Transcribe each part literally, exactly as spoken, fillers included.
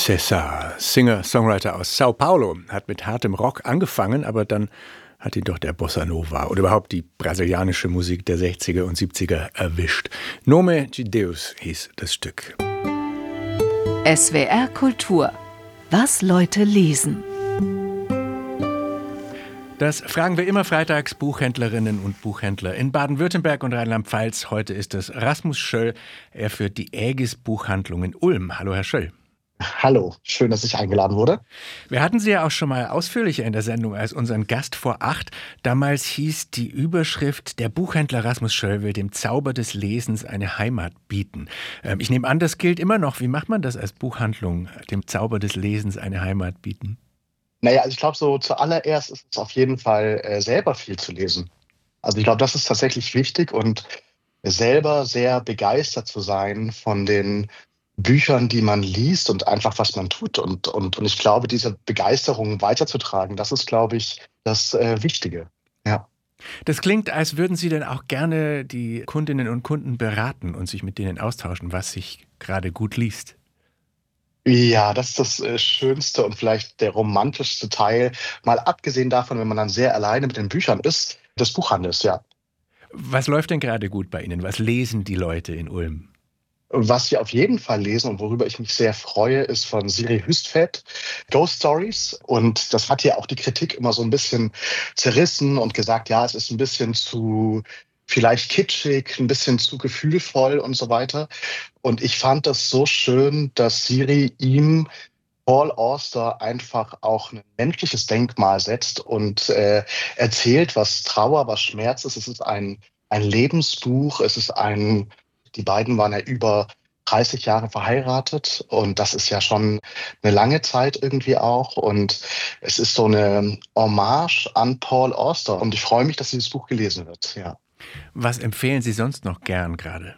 César, Singer-Songwriter aus Sao Paulo, hat mit hartem Rock angefangen, aber dann hat ihn doch der Bossa Nova oder überhaupt die brasilianische Musik der sechziger und siebziger erwischt. Nome de Deus hieß das Stück. S W R Kultur. Was Leute lesen. Das fragen wir immer freitags Buchhändlerinnen und Buchhändler in Baden-Württemberg und Rheinland-Pfalz. Heute ist es Rasmus Schöll. Er führt die Aegis Buchhandlung in Ulm. Hallo, Herr Schöll. Hallo, schön, dass ich eingeladen wurde. Wir hatten Sie ja auch schon mal ausführlicher in der Sendung als unseren Gast vor acht. Damals hieß die Überschrift: Der Buchhändler Rasmus Schöll will dem Zauber des Lesens eine Heimat bieten. Ähm, ich nehme an, das gilt immer noch. Wie macht man das als Buchhandlung, dem Zauber des Lesens eine Heimat bieten? Naja, also ich glaube, so zuallererst ist es auf jeden Fall äh, selber viel zu lesen. Also ich glaube, das ist tatsächlich wichtig und selber sehr begeistert zu sein von den Büchern, die man liest und einfach, was man tut. Und, und, und ich glaube, diese Begeisterung weiterzutragen, das ist, glaube ich, das äh, Wichtige. Ja. Das klingt, als würden Sie denn auch gerne die Kundinnen und Kunden beraten und sich mit denen austauschen, was sich gerade gut liest. Ja, das ist das äh, schönste und vielleicht der romantischste Teil, mal abgesehen davon, wenn man dann sehr alleine mit den Büchern ist, des Buchhandels, ja. Was läuft denn gerade gut bei Ihnen? Was lesen die Leute in Ulm? Was wir auf jeden Fall lesen und worüber ich mich sehr freue, ist von Siri Hüstvedt Ghost Stories. Und das hat ja auch die Kritik immer so ein bisschen zerrissen und gesagt, ja, es ist ein bisschen zu vielleicht kitschig, ein bisschen zu gefühlvoll und so weiter. Und ich fand das so schön, dass Siri ihm Paul Auster einfach auch ein menschliches Denkmal setzt und äh, erzählt, was Trauer, was Schmerz ist. Es ist ein, ein Lebensbuch, es ist ein Die beiden waren ja über dreißig Jahre verheiratet und das ist ja schon eine lange Zeit irgendwie auch. Und es ist so eine Hommage an Paul Auster und ich freue mich, dass dieses Buch gelesen wird. Ja. Was empfehlen Sie sonst noch gern gerade?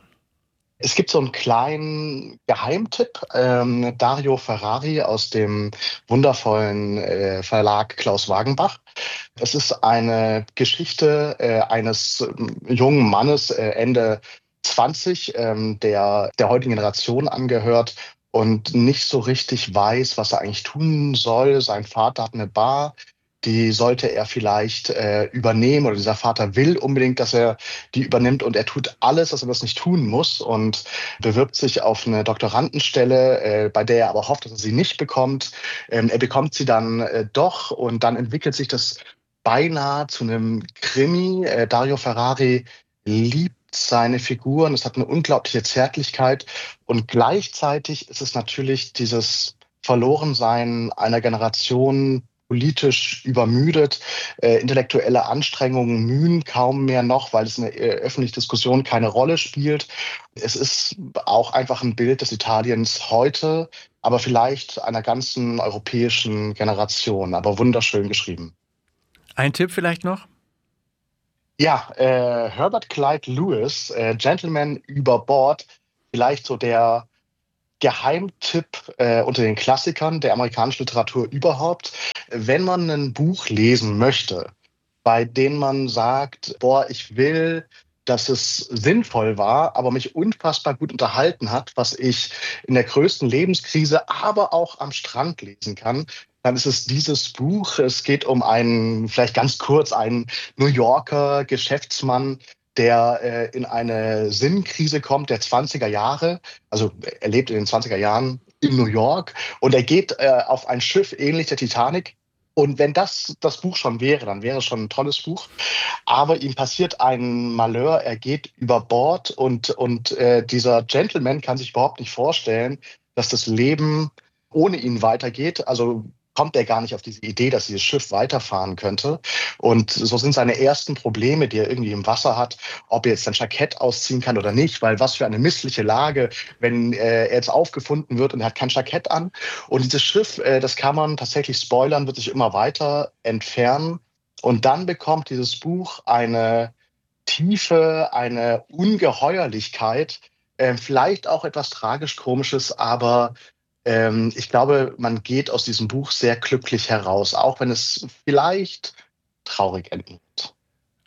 Es gibt so einen kleinen Geheimtipp, ähm, Dario Ferrari aus dem wundervollen äh, Verlag Klaus Wagenbach. Es ist eine Geschichte äh, eines äh, jungen Mannes, äh, Ende zwanzig, ähm, der der heutigen Generation angehört und nicht so richtig weiß, was er eigentlich tun soll. Sein Vater hat eine Bar, die sollte er vielleicht äh, übernehmen, oder dieser Vater will unbedingt, dass er die übernimmt und er tut alles, dass er das nicht tun muss und bewirbt sich auf eine Doktorandenstelle, äh, bei der er aber hofft, dass er sie nicht bekommt. Ähm, er bekommt sie dann äh, doch und dann entwickelt sich das beinahe zu einem Krimi. Äh, Dario Ferrari liebt seine Figuren, es hat eine unglaubliche Zärtlichkeit und gleichzeitig ist es natürlich dieses Verlorensein einer Generation, politisch übermüdet, äh, intellektuelle Anstrengungen, Mühen kaum mehr noch, weil es in der äh, öffentlichen Diskussion keine Rolle spielt. Es ist auch einfach ein Bild des Italiens heute, aber vielleicht einer ganzen europäischen Generation, aber wunderschön geschrieben. Ein Tipp vielleicht noch? Ja, äh, Herbert Clyde Lewis, äh, Gentleman über Bord, vielleicht so der Geheimtipp äh, unter den Klassikern der amerikanischen Literatur überhaupt. Wenn man ein Buch lesen möchte, bei dem man sagt, boah, ich will, dass es sinnvoll war, aber mich unfassbar gut unterhalten hat, was ich in der größten Lebenskrise, aber auch am Strand lesen kann, dann ist es dieses Buch. Es geht um einen, vielleicht ganz kurz, einen New Yorker Geschäftsmann, der äh, in eine Sinnkrise kommt der zwanziger Jahre. Also er lebt in den zwanziger Jahren in New York und er geht äh, auf ein Schiff ähnlich der Titanic. Und wenn das das Buch schon wäre, dann wäre es schon ein tolles Buch. Aber ihm passiert ein Malheur, er geht über Bord und, und äh, dieser Gentleman kann sich überhaupt nicht vorstellen, dass das Leben ohne ihn weitergeht. Also kommt er gar nicht auf diese Idee, dass dieses Schiff weiterfahren könnte. Und so sind seine ersten Probleme, die er irgendwie im Wasser hat, ob er jetzt sein Jackett ausziehen kann oder nicht, weil was für eine missliche Lage, wenn äh, er jetzt aufgefunden wird und er hat kein Jackett an. Und dieses Schiff, äh, das kann man tatsächlich spoilern, wird sich immer weiter entfernen. Und dann bekommt dieses Buch eine Tiefe, eine Ungeheuerlichkeit, äh, vielleicht auch etwas tragisch-komisches, aber ähm, ich glaube, man geht aus diesem Buch sehr glücklich heraus, auch wenn es vielleicht traurig enden wird.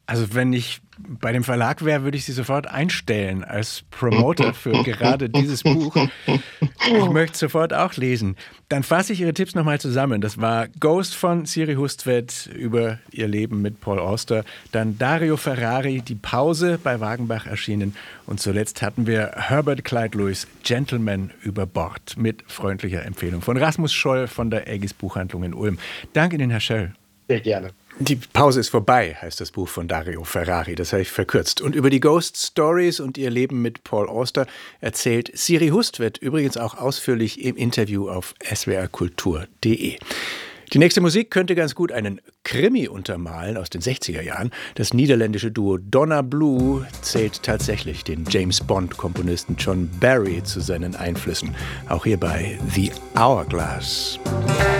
Also wenn ich bei dem Verlag wäre, würde ich Sie sofort einstellen als Promoter für gerade dieses Buch. Ich möchte es sofort auch lesen. Dann fasse ich Ihre Tipps nochmal zusammen. Das war Ghost von Siri Hustvedt über ihr Leben mit Paul Auster. Dann Dario Ferrari, Die Pause, bei Wagenbach erschienen. Und zuletzt hatten wir Herbert Clyde Lewis, Gentleman über Bord, mit freundlicher Empfehlung von Rasmus Scholl von der Aegis Buchhandlung in Ulm. Danke Ihnen, Herr Schöll. Sehr gerne. Die Pause ist vorbei, heißt das Buch von Dario Ferrari, das habe ich verkürzt. Und über die Ghost Stories und ihr Leben mit Paul Auster erzählt Siri Hustvedt übrigens auch ausführlich im Interview auf s w r kultur punkt d e. Die nächste Musik könnte ganz gut einen Krimi untermalen aus den sechziger Jahren. Das niederländische Duo Donna Blue zählt tatsächlich den James-Bond-Komponisten John Barry zu seinen Einflüssen. Auch hier bei The Hourglass.